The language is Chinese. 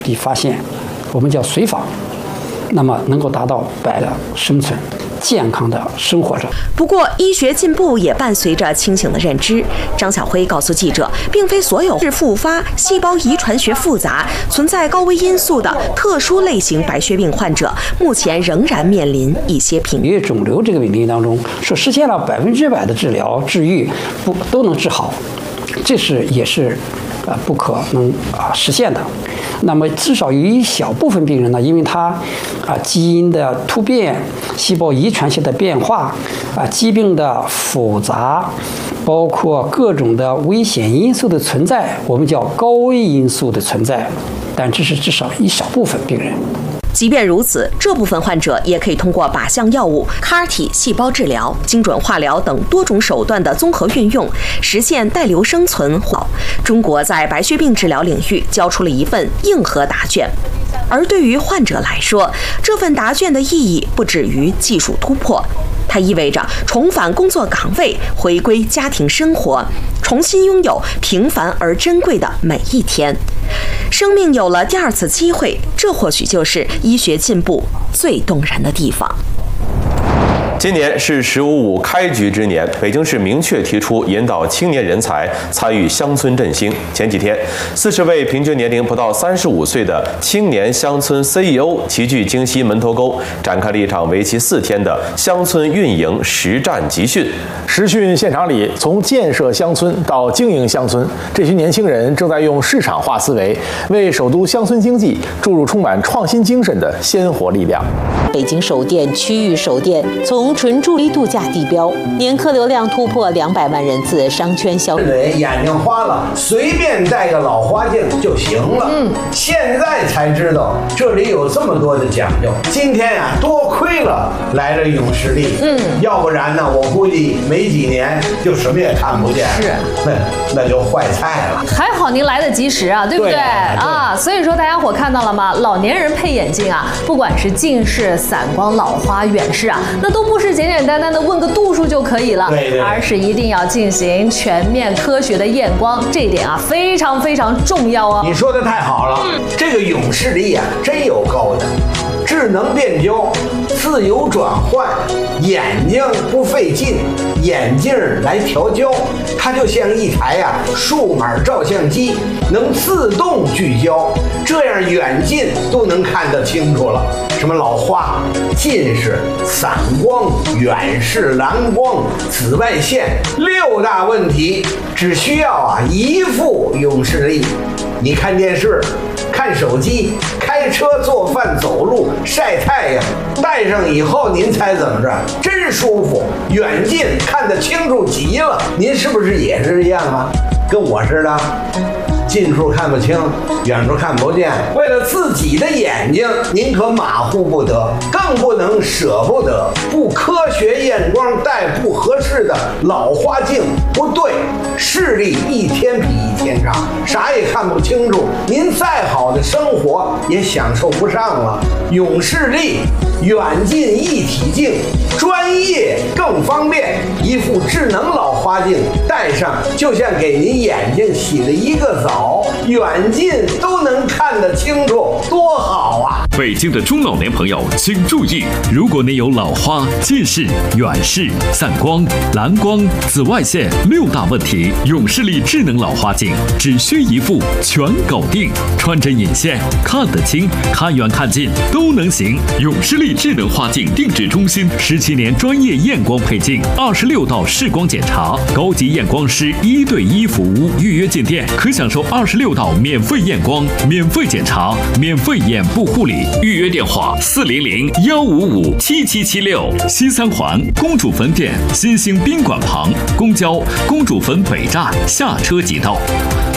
的发现，我们叫随访，那么能够达到百的生存。健康的生活着。 不过，医学进步也伴随着清醒的认知。张晓辉告诉记者，并非所有是复发、细胞遗传学复杂、存在高危因素的特殊类型白血病患者，目前仍然面临一些瓶颈。 因为肿瘤这个病例当中，说实现了100%的治疗治愈，都能治好，这也是不可能实现的。那么至少有一小部分病人呢，因为他基因的突变、细胞遗传性的变化疾病的复杂，包括各种的危险因素的存在，我们叫高危因素的存在，但这是至少一小部分病人。 即便如此，这部分患者也可以通过靶向药物、CAR T 细胞治疗、精准化疗等多种手段的综合运用，实现带瘤生存。中国在白血病治疗领域交出了一份硬核答卷。而对于患者来说，这份答卷的意义不止于技术突破，它意味着重返工作岗位，回归家庭生活，重新拥有平凡而珍贵的每一天。生命有了第二次机会，这或许就是医学进步最动人的地方。 今年是“15+5”开局之年，北京市明确提出引导青年人才参与乡村振兴。前几天，40位平均年龄不到35岁的青年乡村 CEO 齐聚京西门头沟，展开了一场为期4天的乡村运营实战集训。 实训现场里，从建设乡村到经营乡村，这群年轻人正在用市场化思维，为首都乡村经济注入充满创新精神的鲜活力量。 北京首店区域首店从纯助力度假地标，年客流量突破200万人次，商圈销售。 眼睛花了，随便戴个老花镜就行了。现在才知道这里有这么多的讲究。今天多亏了来了永视力。要不然呢，我估计没几年就什么也看不见。 是， 那就坏菜了。 还好您来得及时啊，对不对？所以说大家伙看到了吗？老年人配眼镜不管是近视、散光、老花、远视那都不是简简单单的问个度数就可以了，而是一定要进行全面科学的验光，这一点非常非常重要哦。 你说的太好了，这个永视力真有高的，智能变焦，自由转换，眼睛不费劲，眼镜来调焦，它就像一台数码照相机，能自动聚焦，这样远近都能看得清楚了。什么老花、近视、散光、远视、蓝光、紫外线6大问题，只需要一副永视力。你看电视、看手机、开车、做饭、走路、晒太阳，戴上以后您猜怎么着？真舒服，远近看得清楚极了。您是不是也是这样跟我似的？近处看不清，远处看不见。为了自己的眼睛，您可马虎不得，更不能舍不得。不科学验光戴不合适的老花镜，不对，视力一天比一天差，啥也看不清楚。您再好的生活也享受不上了。永视力远近一体镜，专业更方便。一副智能老花镜戴上，就像给您眼睛洗了一个澡，远近都能看得清楚，多好啊！ 北京的中老年朋友请注意，如果您有老花、近视、远视、散光、蓝光、紫外线6大问题，永视力智能老花镜只需一副全搞定，穿针引线，看得清，看远看近都能行。永视力智能花镜定制中心17年专业验光配镜，26道视光检查，高级验光师1对1服务，预约进店可享受26道免费验光、免费检查、免费眼部护理。预约电话400-155-7776。西三环公主坟店新兴宾馆旁，公交公主坟北站下车即到。